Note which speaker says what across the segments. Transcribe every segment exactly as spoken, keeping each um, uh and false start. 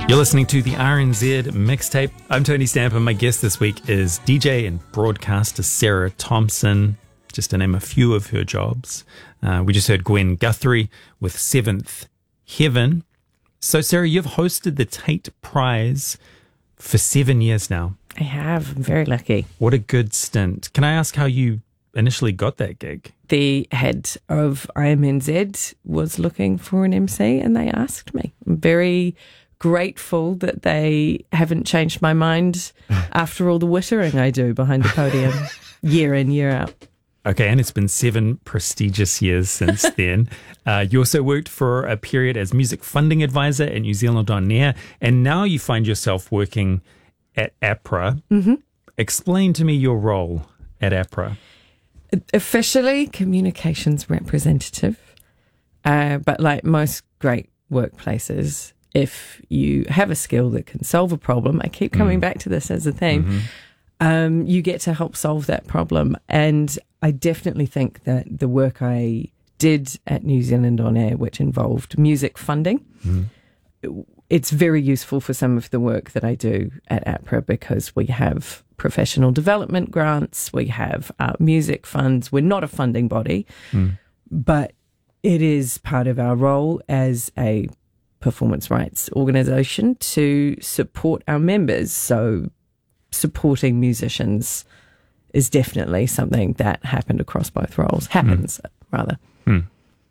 Speaker 1: You're listening to the R N Z Mixtape. I'm Tony Stamper. My guest this week is D J and broadcaster Sarah Thompson, just to name a few of her jobs. Uh, we just heard Gwen Guthrie with Seventh Heaven. So, Sarah, you've hosted the Tate Prize for seven years now.
Speaker 2: I have. I'm very lucky.
Speaker 1: What a good stint. Can I ask how you initially got that gig?
Speaker 2: The head of I M N Z was looking for an M C and they asked me. I'm very grateful that they haven't changed my mind after all the wittering I do behind the podium year in, year out.
Speaker 1: Okay, and it's been seven prestigious years since then. Uh, you also worked for a period as music funding advisor at New Zealand On Air, and now you find yourself working at APRA.
Speaker 2: Mm-hmm.
Speaker 1: Explain to me your role at APRA.
Speaker 2: Officially, communications representative, uh, but like most great workplaces, if you have a skill that can solve a problem, I keep coming mm. back to this as a theme, mm-hmm. um, you get to help solve that problem. And I definitely think that the work I did at New Zealand On Air, which involved music funding, mm. it's very useful for some of the work that I do at APRA because we have professional development grants, we have uh, music funds. We're not a funding body, mm. but it is part of our role as a performance rights organisation to support our members. So supporting musicians is definitely something that happened across both roles, happens mm. rather.
Speaker 1: Mm.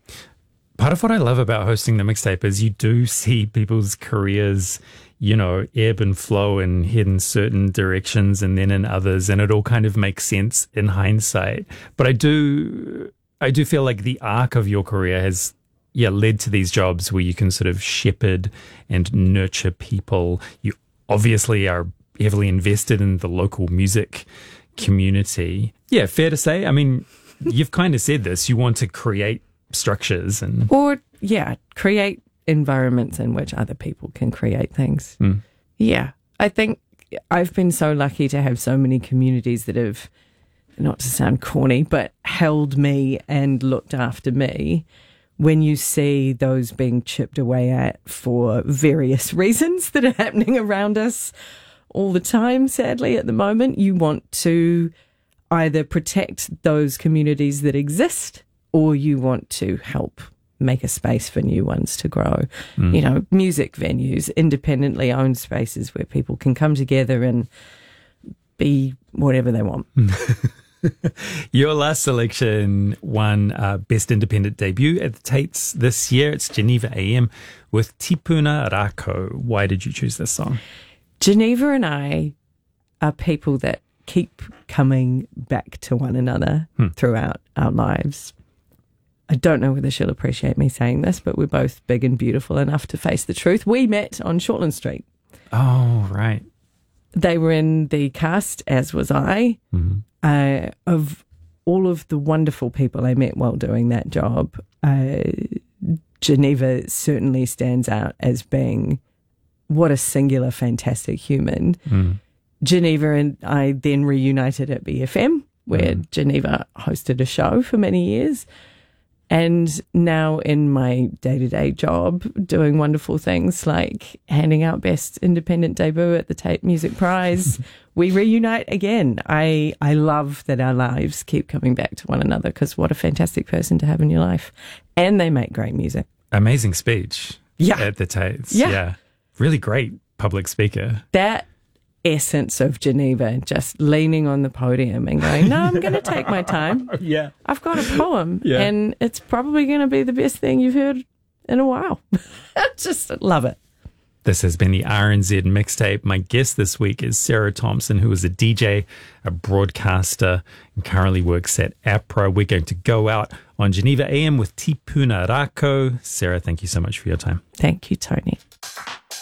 Speaker 1: Part of what I love about hosting the mixtape is you do see people's careers, you know, ebb and flow and head in certain directions and then in others, and it all kind of makes sense in hindsight. But I do, I do feel like the arc of your career has, yeah, led to these jobs where you can sort of shepherd and nurture people. You obviously are heavily invested in the local music community. Yeah, fair to say. I mean, you've kind of said this. You want to create structures and
Speaker 2: or yeah create environments in which other people can create things. mm. yeah I think I've been so lucky to have so many communities that have, not to sound corny, but held me and looked after me. When you see those being chipped away at for various reasons that are happening around us all the time, sadly at the moment, you want to either protect those communities that exist or you want to help make a space for new ones to grow. Mm. You know, music venues, independently owned spaces where people can come together and be whatever they want.
Speaker 1: Your last selection won uh, Best Independent Debut at the Tates this year. It's Geneva A M with Tipuna Rako. Why did you choose this song?
Speaker 2: Geneva and I are people that keep coming back to one another hmm. throughout our lives. I don't know whether she'll appreciate me saying this, but we're both big and beautiful enough to face the truth. We met on Shortland Street.
Speaker 1: Oh, right.
Speaker 2: They were in the cast, as was I. Mm-hmm. Uh, of all of the wonderful people I met while doing that job, uh, Geneva certainly stands out as being what a singular, fantastic human. Mm. Geneva and I then reunited at B F M, where mm. Geneva hosted a show for many years. And now in my day-to-day job, doing wonderful things like handing out Best Independent Debut at the Tate Music Prize, we reunite again. I I love that our lives keep coming back to one another because what a fantastic person to have in your life. And they make great music.
Speaker 1: Amazing speech
Speaker 2: yeah.
Speaker 1: at the Tates.
Speaker 2: Yeah.
Speaker 1: yeah. Really great public speaker.
Speaker 2: That essence of Geneva, just leaning on the podium and going, no, I'm going to take my time.
Speaker 1: Yeah.
Speaker 2: I've got a poem
Speaker 1: yeah.
Speaker 2: and it's probably going to be the best thing you've heard in a while. I just love it.
Speaker 1: This has been the R N Z Mixtape. My guest this week is Sarah Thompson, who is a D J, a broadcaster, and currently works at APRA. We're going to go out on Geneva A M with Tipuna Rako. Sarah, thank you so much for your time.
Speaker 2: Thank you, Tony.